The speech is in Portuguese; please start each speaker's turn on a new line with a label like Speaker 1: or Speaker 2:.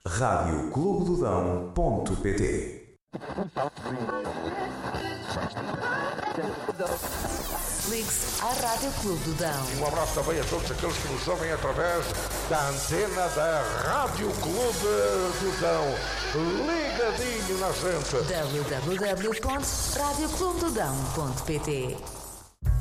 Speaker 1: radioclubedodão.pt.
Speaker 2: Ligue-se à Rádio Clube do Dão.
Speaker 3: Um abraço também a todos aqueles que nos ouvem através da antena da Rádio Clube do Dão. Ligadinho na gente.
Speaker 2: www.radioclubedodão.pt